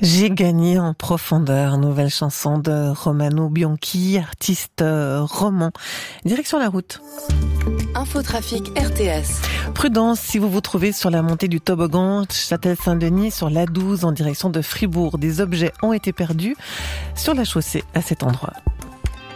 J'ai gagné en profondeur, nouvelle chanson de Romano Bianchi, artiste roman. Direction la route. Infotrafic RTS. Prudence si vous vous trouvez sur la montée du toboggan Châtel-Saint-Denis sur l'A12 en direction de Fribourg. Des objets ont été perdus sur la chaussée à cet endroit.